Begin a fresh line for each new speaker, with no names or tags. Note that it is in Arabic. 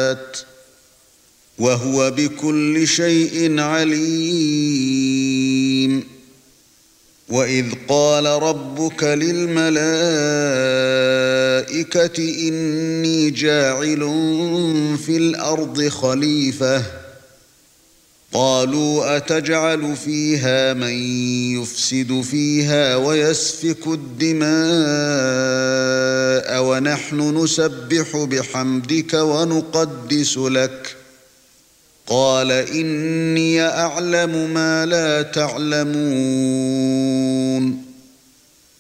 السماوات وهو بكل شيء عليم وإذ قال ربك للملائكة إني جاعل في الأرض خليفة قالوا أتجعل فيها من يفسد فيها ويسفك الدماء ونحن نسبح بحمدك ونقدس لك قال إني أعلم ما لا تعلمون